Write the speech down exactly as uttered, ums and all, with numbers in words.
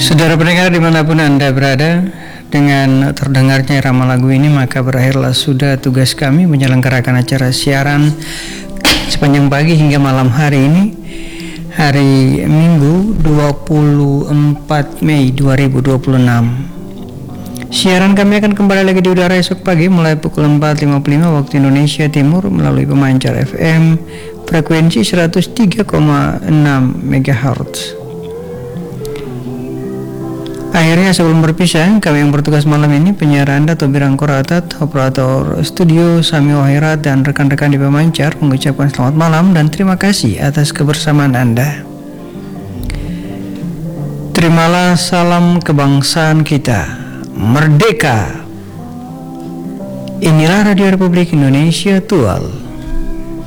Saudara pendengar dimanapun Anda berada, dengan terdengarnya irama lagu ini maka berakhirlah sudah tugas kami menyelenggarakan acara siaran sepanjang pagi hingga malam hari ini, hari Minggu dua puluh empat Mei dua ribu dua puluh enam. Siaran kami akan kembali lagi di udara esok pagi mulai pukul empat lima puluh lima waktu Indonesia Timur melalui pemancar F M frekuensi seratus tiga koma enam megahertz. Akhirnya sebelum berpisah, kami yang bertugas malam ini, penyiar Anda Tobirang Koratat, operator studio Sami Wahirat, dan rekan-rekan di pemancar mengucapkan selamat malam dan terima kasih atas kebersamaan Anda. Terimalah salam kebangsaan kita, merdeka. Inilah Radio Republik Indonesia Tual.